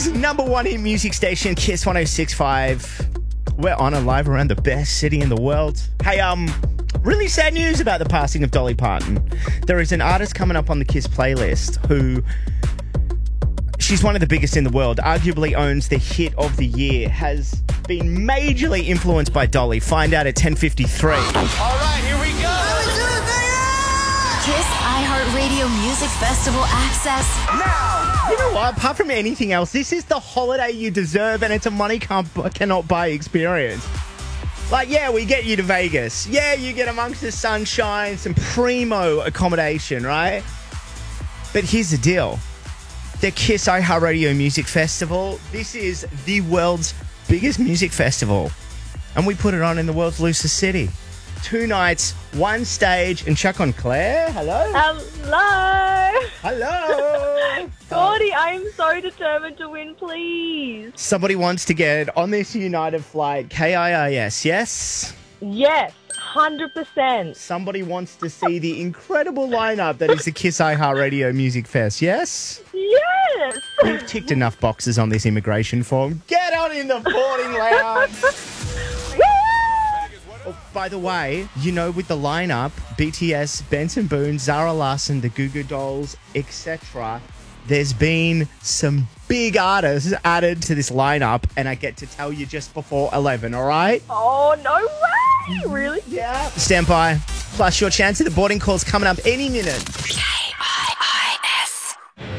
Sydney's number one hit music station, Kiss 106.5. We're on and live around the best city in the world. Hey, really sad news about the passing of Dolly Parton. There is an artist coming up on the Kiss playlist who... she's one of the biggest in the world, arguably owns the hit of the year, has been majorly influenced by Dolly. Find out at 10:53. All right, here we go. Kiss iHeartRadio Music Festival access now. You know what? Apart from anything else, this is the holiday you deserve, and it's a money cannot buy experience. Like, yeah, we get you to Vegas. Yeah, you get amongst the sunshine, some primo accommodation, right? But here's the deal. The Kiss iHeartRadio Music Festival, this is the world's biggest music festival. And we put it on in the world's loosest city. 2 nights, 1 stage, and check on Claire. Hello. Hello. Hello. Gordy, I am so determined to win, please. Somebody wants to get on this United flight, KIIS, yes? Yes, 100%. Somebody wants to see the incredible lineup that is the Kiss iHeartRadio Music Fest, yes? Yes. You've ticked enough boxes on this immigration form. Get on in the boarding lounge. Oh, by the way, you know, with the lineup, BTS, Benson Boone, Zara Larsson, the Goo Goo Dolls, etc., there's been some big artists added to this lineup, and I get to tell you just before 11, all right? Oh, no way. Really? Yeah. Stand by. Plus, your chance at the boarding call's coming up any minute.